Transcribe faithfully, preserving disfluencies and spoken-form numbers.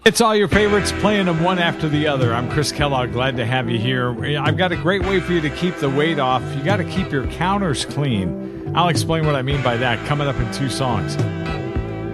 It's all your favorites, playing them one after the other. I'm Chris Kellogg, glad to have you here. I've got a great way for you to keep the weight off. You got to keep your counters clean. I'll explain what I mean by that coming up in two songs.